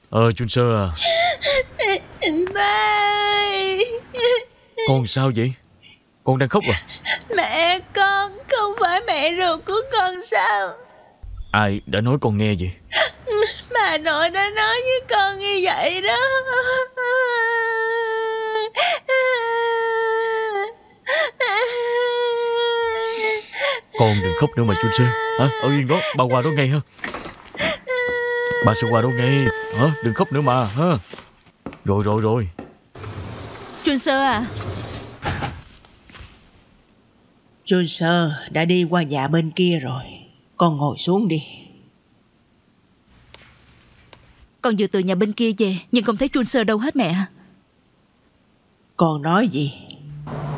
Chun Sơ à. Ba. Con sao vậy? Con đang khóc à? Mẹ con không phải mẹ ruột của con sao? Ai đã nói con nghe vậy? Bà nội đã nói với con như vậy đó. Con đừng khóc nữa mà Chun Sơ. Hả? Ở yên đó, ba qua đó ngay ha. Ba sẽ qua đó ngay. Hả? Đừng khóc nữa mà ha. Rồi. Chun Sơ à. Chun Sơ đã đi qua nhà bên kia rồi. Con ngồi xuống đi. Con vừa từ nhà bên kia về, nhưng không thấy Chun Sơ đâu hết mẹ. Con nói gì?